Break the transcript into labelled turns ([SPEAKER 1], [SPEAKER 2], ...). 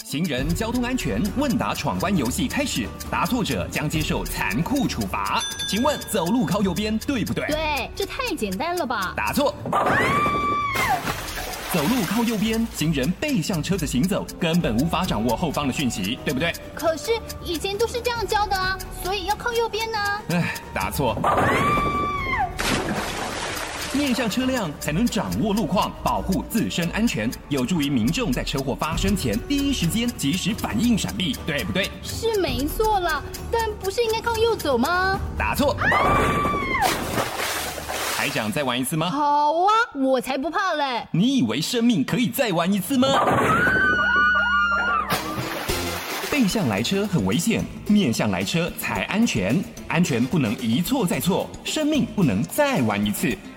[SPEAKER 1] 行人交通安全问答闯关游戏开始，答错者将接受残酷处罚。请问走路靠右边对不对？
[SPEAKER 2] 对，这太简单了吧？
[SPEAKER 1] 答错。走路靠右边，行人背向车子行走，根本无法掌握后方的讯息，对不对？
[SPEAKER 2] 可是以前都是这样教的啊，所以要靠右边呢。
[SPEAKER 1] 答错。面向车辆才能掌握路况，保护自身安全，有助于民众在车祸发生前第一时间及时反应闪避，对不对？
[SPEAKER 2] 是没错啦，但不是应该靠右走吗？
[SPEAKER 1] 答错。还想再玩一次吗？
[SPEAKER 2] 好啊，我才不怕嘞！
[SPEAKER 1] 你以为生命可以再玩一次吗？背向来车很危险，面向来车才安全。安全不能一错再错，生命不能再玩一次。